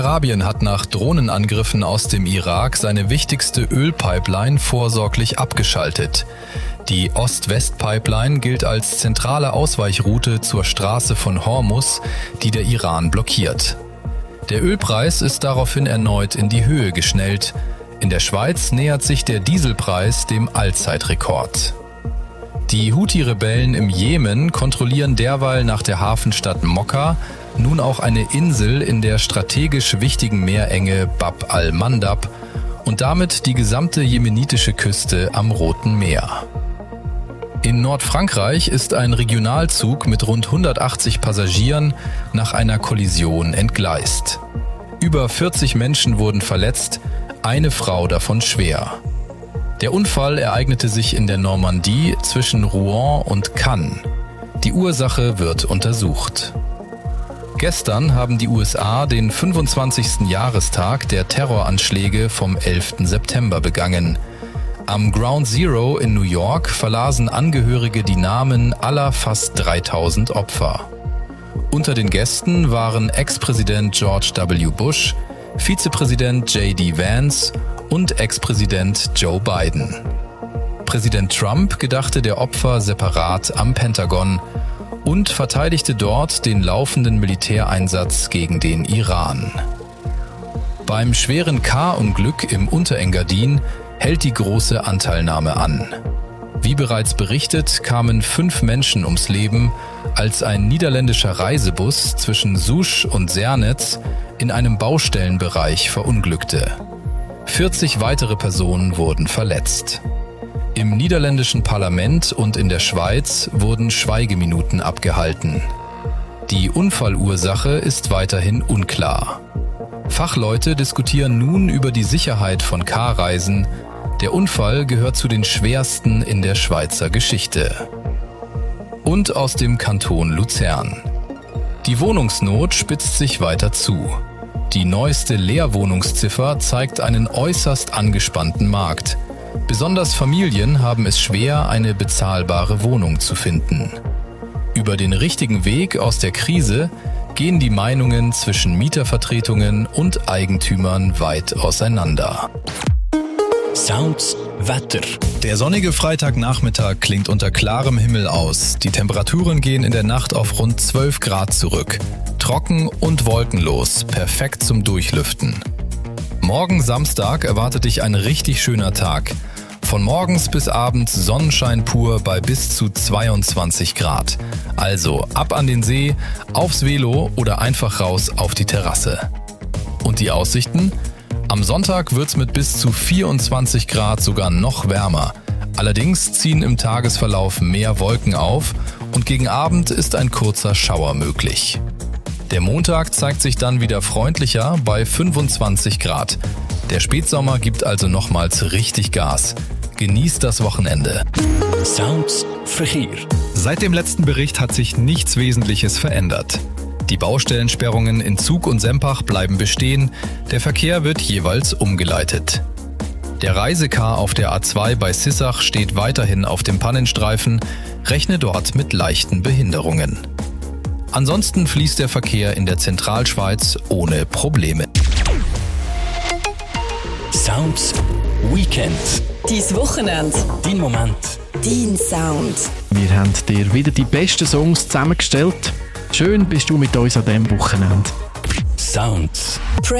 Arabien hat nach Drohnenangriffen aus dem Irak seine wichtigste Ölpipeline vorsorglich abgeschaltet. Die Ost-West-Pipeline gilt als zentrale Ausweichroute zur Straße von Hormuz, die der Iran blockiert. Der Ölpreis ist daraufhin erneut in die Höhe geschnellt. In der Schweiz nähert sich der Dieselpreis dem Allzeitrekord. Die Houthi-Rebellen im Jemen kontrollieren derweil nach der Hafenstadt Mokka nun auch eine Insel in der strategisch wichtigen Meerenge Bab al-Mandab und damit die gesamte jemenitische Küste am Roten Meer. In Nordfrankreich ist ein Regionalzug mit rund 180 Passagieren nach einer Kollision entgleist. Über 40 Menschen wurden verletzt, eine Frau davon schwer. Der Unfall ereignete sich in der Normandie zwischen Rouen und Cannes. Die Ursache wird untersucht. Gestern haben die USA den 25. Jahrestag der Terroranschläge vom 11. September begangen. Am Ground Zero in New York verlasen Angehörige die Namen aller fast 3000 Opfer. Unter den Gästen waren Ex-Präsident George W. Bush, Vizepräsident J.D. Vance und Ex-Präsident Joe Biden. Präsident Trump gedachte der Opfer separat am Pentagon und verteidigte dort den laufenden Militäreinsatz gegen den Iran. Beim schweren Car-Unglück im Unterengadin hält die große Anteilnahme an. Wie bereits berichtet, kamen 5 Menschen ums Leben, als ein niederländischer Reisebus zwischen Sousch und Zernez in einem Baustellenbereich verunglückte. 40 weitere Personen wurden verletzt. Im niederländischen Parlament und in der Schweiz wurden Schweigeminuten abgehalten. Die Unfallursache ist weiterhin unklar. Fachleute diskutieren nun über die Sicherheit von Car-Reisen. Der Unfall gehört zu den schwersten in der Schweizer Geschichte. Und aus dem Kanton Luzern. Die Wohnungsnot spitzt sich weiter zu. Die neueste Leerwohnungsziffer zeigt einen äußerst angespannten Markt. Besonders Familien haben es schwer, eine bezahlbare Wohnung zu finden. Über den richtigen Weg aus der Krise gehen die Meinungen zwischen Mietervertretungen und Eigentümern weit auseinander. Sounds Wetter. Der sonnige Freitagnachmittag klingt unter klarem Himmel aus. Die Temperaturen gehen in der Nacht auf rund 12 Grad zurück. Trocken und wolkenlos, perfekt zum Durchlüften. Morgen Samstag erwartet dich ein richtig schöner Tag. Von morgens bis abends Sonnenschein pur bei bis zu 22 Grad. Also ab an den See, aufs Velo oder einfach raus auf die Terrasse. Und die Aussichten? Am Sonntag wird's mit bis zu 24 Grad sogar noch wärmer. Allerdings ziehen im Tagesverlauf mehr Wolken auf und gegen Abend ist ein kurzer Schauer möglich. Der Montag zeigt sich dann wieder freundlicher bei 25 Grad. Der Spätsommer gibt also nochmals richtig Gas. Genießt das Wochenende. Sounds Verkehr. Seit dem letzten Bericht hat sich nichts Wesentliches verändert. Die Baustellensperrungen in Zug und Sempach bleiben bestehen. Der Verkehr wird jeweils umgeleitet. Der Reisekar auf der A2 bei Sissach steht weiterhin auf dem Pannenstreifen. Rechne dort mit leichten Behinderungen. Ansonsten fließt der Verkehr in der Zentralschweiz ohne Probleme. Sounds Weekend. Dein Wochenende. Dein Moment. Dein Sound. Wir haben dir wieder die besten Songs zusammengestellt. Schön bist du mit uns an diesem Wochenende. Sounds.